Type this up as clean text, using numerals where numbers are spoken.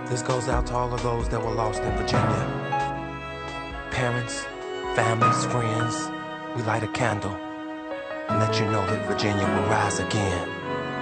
This goes out to all of those that were lost in Virginia. Parents, families, friends, we light a candle and let you know that Virginia will rise again.